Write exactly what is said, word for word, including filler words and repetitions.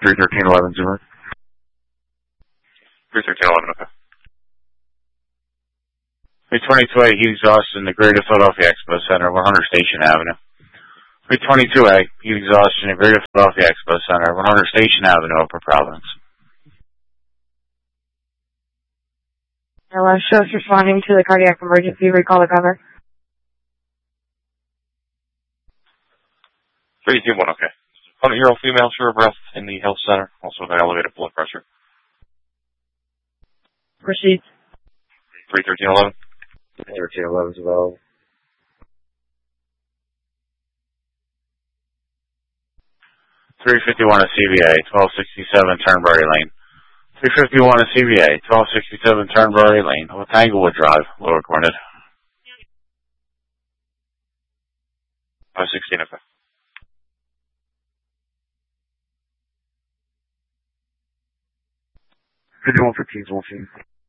three thirteen eleven Zimmer. three thirteen eleven, okay. three twenty-two A, heat exhaust in the Greater Philadelphia Expo Center, one hundred Station Avenue. three twenty-two A, heat exhaust in the Greater Philadelphia Expo Center, one hundred Station Avenue, Upper Providence. Hello, show's responding to the cardiac emergency. Recall the cover. three two one, okay. hundred-year-old female, sure of breath in the health center, also with an elevated blood pressure. Proceed. three thirteen eleven. three thirteen eleven is available. three fifty-one at C V A, twelve sixty-seven Turnberry Lane. three fifty-one at C V A, twelve sixty-seven Turnberry Lane, with Tanglewood Drive, Lower Cornet. five sixteen, okay. fifty-one fifteen, one fifteen.